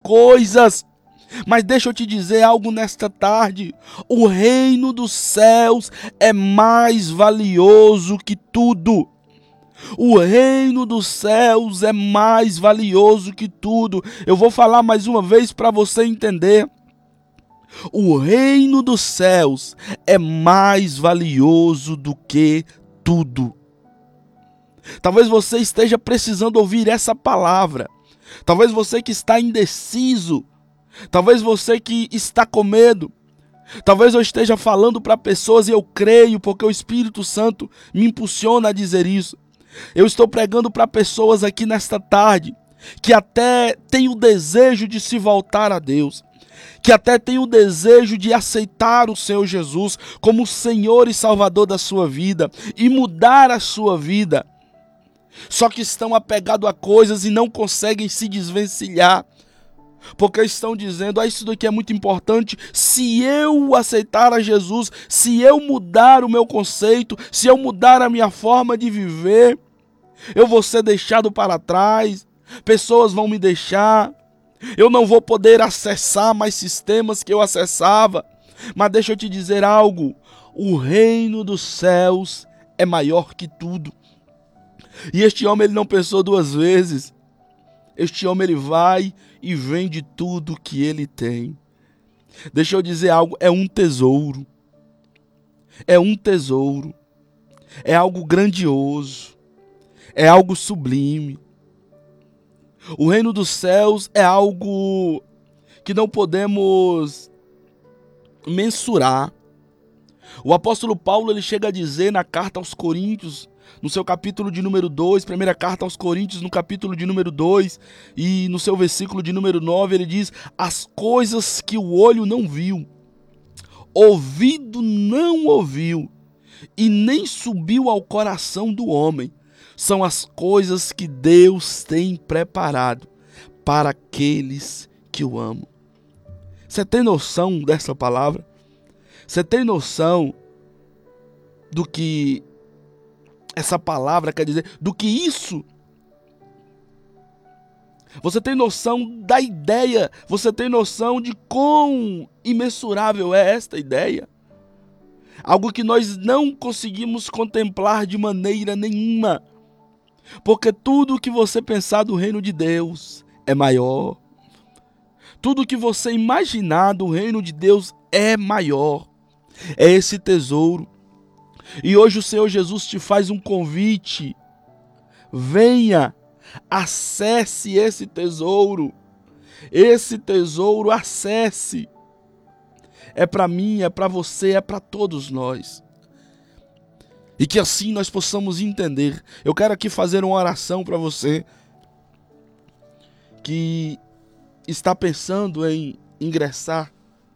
coisas. Mas deixa eu te dizer algo nesta tarde: o reino dos céus é mais valioso que tudo. O reino dos céus é mais valioso que tudo. Eu vou falar mais uma vez para você entender. O reino dos céus é mais valioso do que tudo. Talvez você esteja precisando ouvir essa palavra. Talvez você que está indeciso. Talvez você que está com medo. Talvez eu esteja falando para pessoas e eu creio porque o Espírito Santo me impulsiona a dizer isso. Eu estou pregando para pessoas aqui nesta tarde que até têm o desejo de se voltar a Deus, que até têm o desejo de aceitar o Senhor Jesus como Senhor e Salvador da sua vida e mudar a sua vida. Só que estão apegados a coisas e não conseguem se desvencilhar, porque estão dizendo: isso daqui é muito importante. Se eu aceitar a Jesus, se eu mudar o meu conceito, se eu mudar a minha forma de viver, eu vou ser deixado para trás, pessoas vão me deixar, eu não vou poder acessar mais sistemas que eu acessava. Mas deixa eu te dizer algo: o reino dos céus é maior que tudo. E este homem, ele não pensou duas vezes. Este homem, ele vai e vende tudo que ele tem. Deixa eu dizer algo: é um tesouro. É um tesouro. É algo grandioso. É algo sublime. O reino dos céus é algo que não podemos mensurar. O apóstolo Paulo, ele chega a dizer na carta aos Coríntios, no seu capítulo de número 2, primeira carta aos Coríntios, no capítulo de número 2, e no seu versículo de número 9, ele diz: as coisas que o olho não viu, ouvido não ouviu, e nem subiu ao coração do homem, são as coisas que Deus tem preparado para aqueles que o amam. Você tem noção dessa palavra? Você tem noção do que essa palavra quer dizer? Do que isso? Você tem noção da ideia? Você tem noção de quão imensurável é esta ideia? Algo que nós não conseguimos contemplar de maneira nenhuma. Porque tudo que você pensar do reino de Deus é maior. Tudo que você imaginar do reino de Deus é maior. É esse tesouro. E hoje o Senhor Jesus te faz um convite. Venha, acesse esse tesouro. Esse tesouro, acesse. É para mim, é para você, é para todos nós. E que assim nós possamos entender. Eu quero aqui fazer uma oração para você que está pensando em ingressar,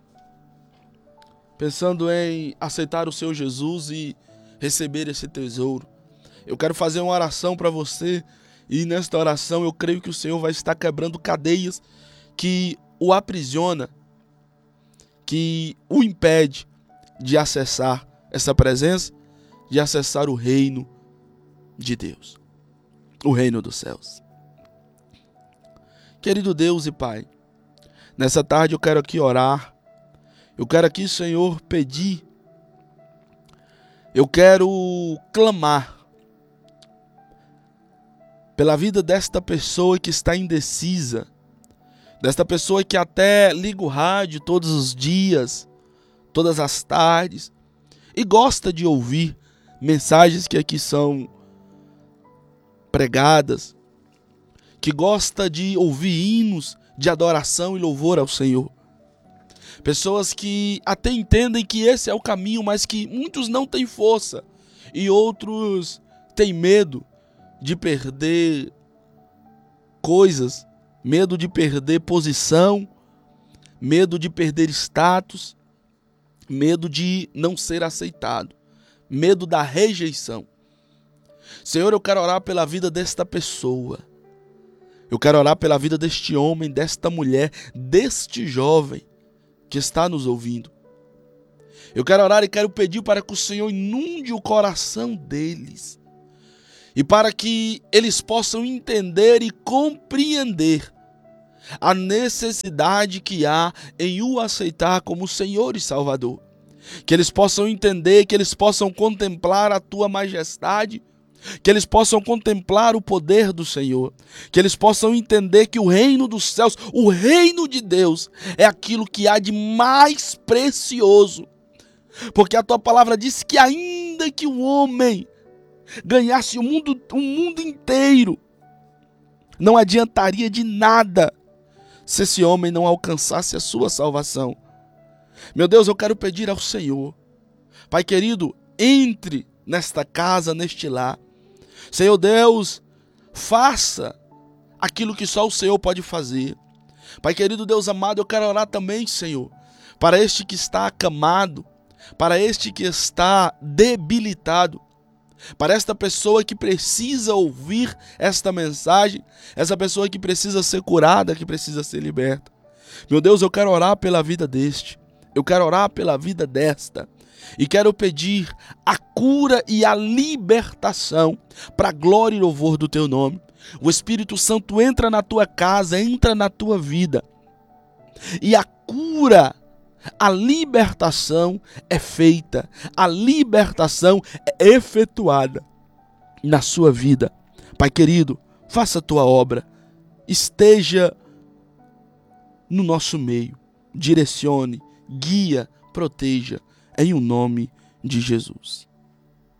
pensando em aceitar o Senhor Jesus e receber esse tesouro. Eu quero fazer uma oração para você, e nesta oração eu creio que o Senhor vai estar quebrando cadeias que o aprisiona, que o impede de acessar essa presença, de acessar o reino de Deus, o reino dos céus. Querido Deus e Pai, nessa tarde eu quero aqui orar, eu quero aqui, Senhor, pedir, eu quero clamar pela vida desta pessoa que está indecisa, desta pessoa que até liga o rádio todos os dias, todas as tardes, e gosta de ouvir mensagens que aqui são pregadas, que gosta de ouvir hinos de adoração e louvor ao Senhor. Pessoas que até entendem que esse é o caminho, mas que muitos não têm força e outros têm medo de perder coisas, medo de perder posição, medo de perder status, medo de não ser aceitado, medo da rejeição. Senhor, eu quero orar pela vida desta pessoa. Eu quero orar pela vida deste homem, desta mulher, deste jovem que está nos ouvindo. Eu quero orar e quero pedir para que o Senhor inunde o coração deles e para que eles possam entender e compreender a necessidade que há em o aceitar como Senhor e Salvador. Que eles possam entender, que eles possam contemplar a tua majestade, que eles possam contemplar o poder do Senhor, que eles possam entender que o reino dos céus, o reino de Deus, é aquilo que há de mais precioso. Porque a tua palavra diz que ainda que o homem ganhasse o mundo inteiro, não adiantaria de nada se esse homem não alcançasse a sua salvação. Meu Deus, eu quero pedir ao Senhor, Pai querido, entre nesta casa, neste lar. Senhor Deus, faça aquilo que só o Senhor pode fazer. Pai querido, Deus amado, eu quero orar também, Senhor, para este que está acamado, para este que está debilitado, para esta pessoa que precisa ouvir esta mensagem, essa pessoa que precisa ser curada, que precisa ser liberta. Meu Deus, eu quero orar pela vida deste, eu quero orar pela vida desta, e quero pedir a cura e a libertação para a glória e louvor do teu nome. O Espírito Santo entra na tua casa, entra na tua vida, e a cura, a libertação é feita, a libertação é efetuada na sua vida. Pai querido, faça a tua obra, esteja no nosso meio, direcione, guia, proteja, em o nome de Jesus.